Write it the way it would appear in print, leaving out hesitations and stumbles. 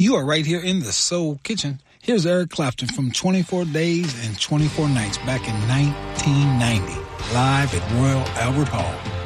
You are right here in the Soul Kitchen. Here's Eric Clapton from 24 Days and 24 Nights back in 1990, live at Royal Albert Hall.